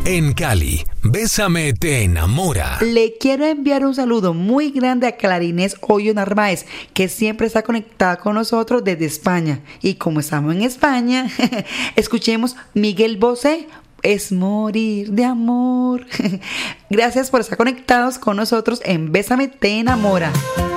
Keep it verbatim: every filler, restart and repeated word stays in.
En Cali, Bésame te enamora. Le quiero enviar un saludo muy grande a Clarinés Hoyo Narváez, que siempre está conectada con nosotros desde España. Y como estamos en España, escuchemos Miguel Bosé, Es morir de amor. Gracias por estar conectados con nosotros en Bésame te enamora.